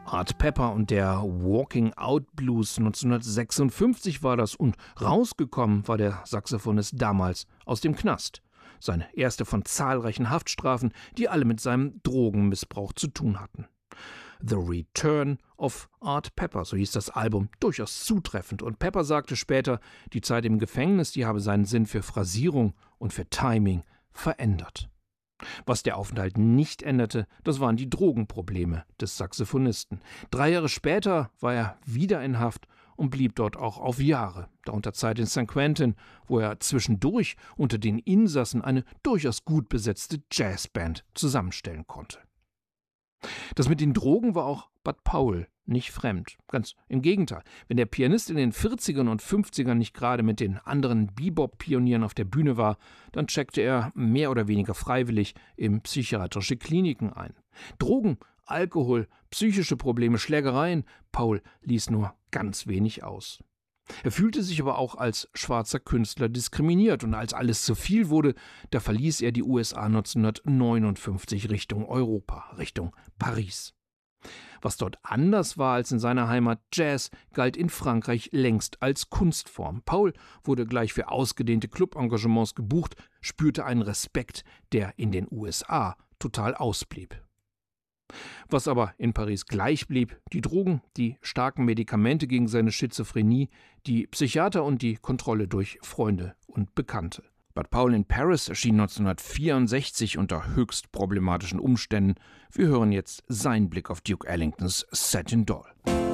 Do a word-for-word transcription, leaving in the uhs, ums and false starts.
Art Pepper und der Walking Out Blues neunzehnhundertsechsundfünfzig war das, und rausgekommen war der Saxophonist damals aus dem Knast. Seine erste von zahlreichen Haftstrafen, die alle mit seinem Drogenmissbrauch zu tun hatten. The Return of Art Pepper, so hieß das Album, durchaus zutreffend, und Pepper sagte später, die Zeit im Gefängnis, die habe seinen Sinn für Phrasierung und für Timing verändert. Was der Aufenthalt nicht änderte, das waren die Drogenprobleme des Saxophonisten. Drei Jahre später war er wieder in Haft und blieb dort auch auf Jahre, darunter Zeit in San Quentin, wo er zwischendurch unter den Insassen eine durchaus gut besetzte Jazzband zusammenstellen konnte. Das mit den Drogen war auch Bud Powell nicht fremd. Ganz im Gegenteil. Wenn der Pianist in den vierzigern und fünfzigern nicht gerade mit den anderen Bebop-Pionieren auf der Bühne war, dann checkte er mehr oder weniger freiwillig in psychiatrische Kliniken ein. Drogen, Alkohol, psychische Probleme, Schlägereien, Powell ließ nur ganz wenig aus. Er fühlte sich aber auch als schwarzer Künstler diskriminiert, und als alles zu viel wurde, da verließ er die U S A neunzehnhundertneunundfünfzig Richtung Europa, Richtung Paris. Was dort anders war als in seiner Heimat, Jazz galt in Frankreich längst als Kunstform. Powell wurde gleich für ausgedehnte Clubengagements gebucht, spürte einen Respekt, der in den U S A total ausblieb. Was aber in Paris gleich blieb: die Drogen, die starken Medikamente gegen seine Schizophrenie, die Psychiater und die Kontrolle durch Freunde und Bekannte. Bud Powell in Paris erschien neunzehnhundertvierundsechzig unter höchst problematischen Umständen. Wir hören jetzt seinen Blick auf Duke Ellingtons Satin Doll.